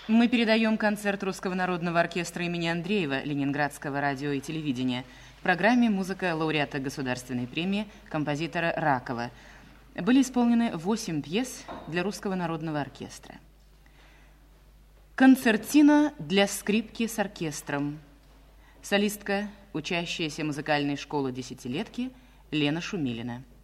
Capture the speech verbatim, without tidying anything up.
Мы передаем концерт Русского народного оркестра имени Андреева Ленинградского радио и телевидения. В программе музыка лауреата государственной премии, композитора Ракова. Были исполнены восемь пьес для Русского народного оркестра. Концертина для скрипки с оркестром. Солистка, учащаяся музыкальной школы десятилетки Лена Шумилина.